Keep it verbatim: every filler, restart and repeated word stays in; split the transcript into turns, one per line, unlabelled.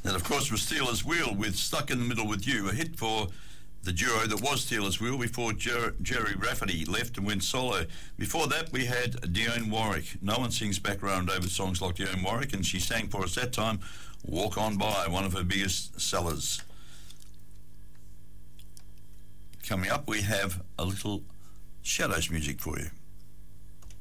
And of course, was Steelers Wheel with Stuck in the Middle with You, a hit for the duo that was Steelers Wheel before Jer- Jerry Rafferty left and went solo. Before that, we had Dionne Warwick. No one sings background over songs like Dionne Warwick, and she sang for us that time, Walk On By, one of her biggest sellers. Coming up, we have a little Shadows music for you.